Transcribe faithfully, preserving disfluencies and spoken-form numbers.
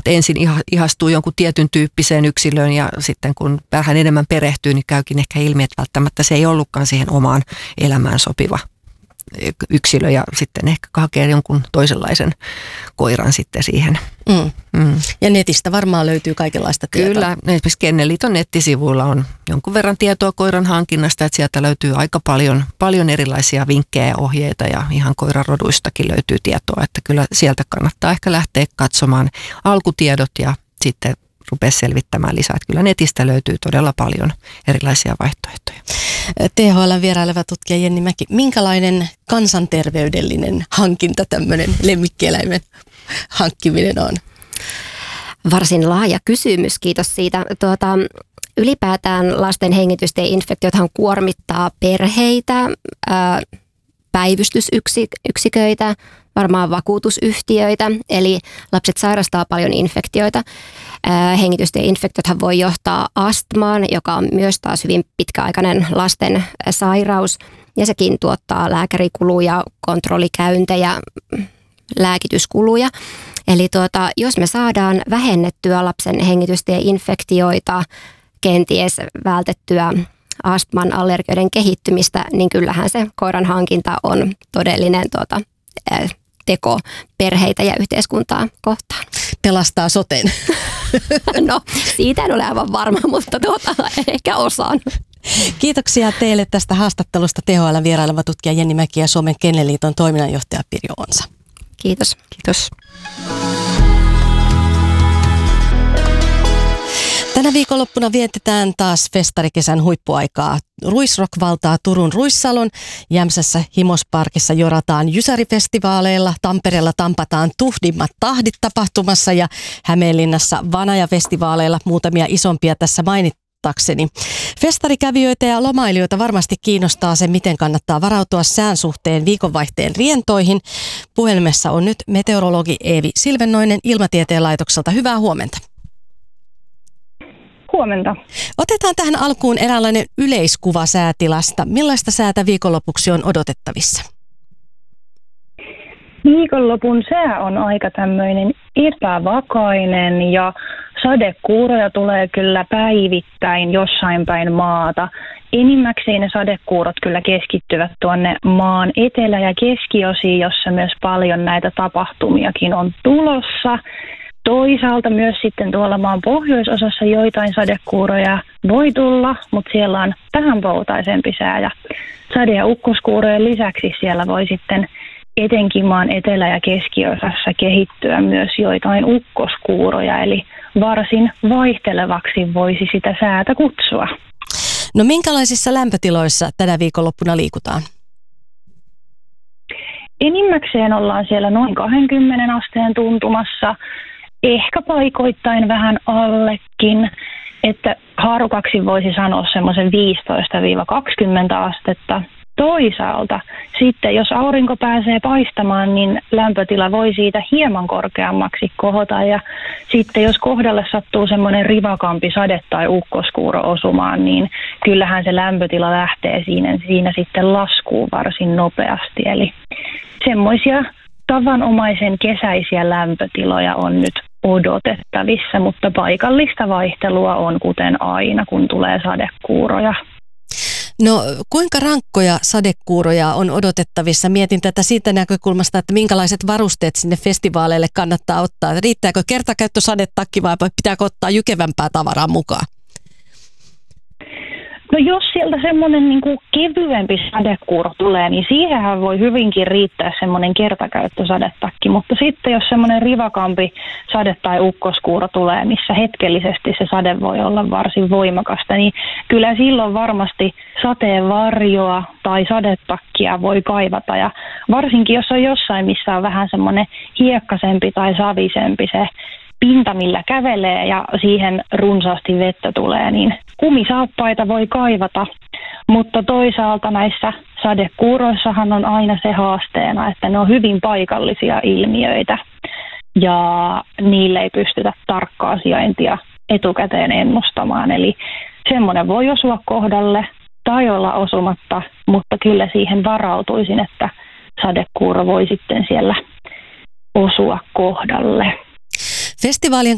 että ensin ihastuu jonkun tietyn tyyppiseen yksilöön ja sitten kun vähän enemmän perehtyy, niin käykin ehkä ilmi, että välttämättä se ei ollutkaan siihen omaan elämään sopiva yksilö ja sitten ehkä hakee jonkun toisenlaisen koiran sitten siihen. Mm. Mm. Ja netistä varmaan löytyy kaikenlaista tietoa. Kyllä, esimerkiksi Kennelliiton nettisivuilla on jonkun verran tietoa koiran hankinnasta, että sieltä löytyy aika paljon, paljon erilaisia vinkkejä ja ohjeita ja ihan koiraroduistakin löytyy tietoa, että kyllä sieltä kannattaa ehkä lähteä katsomaan alkutiedot ja sitten rupea selvittämään lisää. Että kyllä netistä löytyy todella paljon erilaisia vaihtoehtoja. T H L:n vieraileva tutkija Jenni Mäki, minkälainen kansanterveydellinen hankinta tämmöinen lemmikkieläimen hankkiminen on? Varsin laaja kysymys, kiitos siitä. Tuota, ylipäätään lasten hengitystieinfektiothan kuormittaa perheitä, ää, päivystysyksiköitä, varmaan vakuutusyhtiöitä, eli lapset sairastaa paljon infektioita. Hengitystieinfektiothan voi johtaa astmaan, joka on myös taas hyvin pitkäaikainen lasten sairaus, ja sekin tuottaa lääkärikuluja, kontrollikäyntejä, lääkityskuluja. Eli tuota, jos me saadaan vähennettyä lapsen hengitystieinfektioita, kenties vältettyä astman allergioiden kehittymistä, niin kyllähän se koiran hankinta on todellinen tuota, teko perheitä ja yhteiskuntaa kohtaan. Pelastaa soten. No, siitä en ole aivan varma, mutta tuota, ehkä osaan. Kiitoksia teille tästä haastattelusta T H L:n vieraileva tutkija Jenni Mäki ja Suomen Kennelliiton toiminnanjohtaja Pirjo Onsa. Kiitos. Kiitos. Tänä viikonloppuna vietetään taas festarikesän huippuaikaa. Ruisrock valtaa Turun Ruissalon, Jämsässä Himosparkissa jorataan Jysäri-festivaaleilla, Tampereella tampataan Tuhdimmat tahdit tapahtumassa ja Hämeenlinnassa Vanaja-festivaaleilla, muutamia isompia tässä mainittakseni. Festarikävijöitä ja lomailijoita varmasti kiinnostaa se, miten kannattaa varautua sään suhteen viikonvaihteen rientoihin. Puhelimessa on nyt meteorologi Eevi Silvennoinen Ilmatieteen laitokselta. Hyvää huomenta. Huomenta. Otetaan tähän alkuun eräänlainen yleiskuva säätilasta. Millaista säätä viikonlopuksi on odotettavissa? Viikonlopun sää on aika tämmöinen epävakainen ja sadekuuroja tulee kyllä päivittäin jossain päin maata. Enimmäkseen ne sadekuurot kyllä keskittyvät tuonne maan etelä- ja keskiosiin, jossa myös paljon näitä tapahtumiakin on tulossa. Toisaalta myös sitten tuolla maan pohjoisosassa joitain sadekuuroja voi tulla, mutta siellä on vähän poutaisempi sää ja sade- ja ukkoskuurojen lisäksi siellä voi sitten etenkin maan etelä- ja keskiosassa kehittyä myös joitain ukkoskuuroja, eli varsin vaihtelevaksi voisi sitä säätä kutsua. No minkälaisissa lämpötiloissa tänä viikonloppuna liikutaan? Enimmäkseen ollaan siellä noin kaksikymmentä asteen tuntumassa. Ehkä paikoittain vähän allekin, että haarukaksi voisi sanoa semmoisen viisitoista kaksikymmentä astetta. Toisaalta sitten, jos aurinko pääsee paistamaan, niin lämpötila voi siitä hieman korkeammaksi kohota. Ja sitten jos kohdalle sattuu semmoinen rivakampi sade- tai ukkoskuuro osumaan, niin kyllähän se lämpötila lähtee siinä, siinä sitten laskuun varsin nopeasti. Eli semmoisia tavanomaisen kesäisiä lämpötiloja on nyt odotettavissa, mutta paikallista vaihtelua on kuten aina, kun tulee sadekuuroja. No kuinka rankkoja sadekuuroja on odotettavissa? Mietin tätä siitä näkökulmasta, että minkälaiset varusteet sinne festivaaleille kannattaa ottaa. Riittääkö kertakäyttösadetakki vai pitääkö ottaa jykevämpää tavaraa mukaan? No jos sieltä semmoinen niin kuin kevyempi sadekuuro tulee, niin siihenhän voi hyvinkin riittää semmoinen kertakäyttösadetakki. Mutta sitten jos semmoinen rivakampi sade- tai ukkoskuuro tulee, missä hetkellisesti se sade voi olla varsin voimakasta, niin kyllä silloin varmasti sateenvarjoa tai sadetakkia voi kaivata. Ja varsinkin jos on jossain, missä on vähän semmoinen hiekkasempi tai savisempi se pinta, millä kävelee ja siihen runsaasti vettä tulee, niin kumisaappaita voi kaivata, mutta toisaalta näissä sadekuuroissahan on aina se haasteena, että ne on hyvin paikallisia ilmiöitä ja niille ei pystytä tarkkaa sijaintia etukäteen ennustamaan, eli semmoinen voi osua kohdalle tai olla osumatta, mutta kyllä siihen varautuisin, että sadekuuro voi sitten siellä osua kohdalle. Festivaalien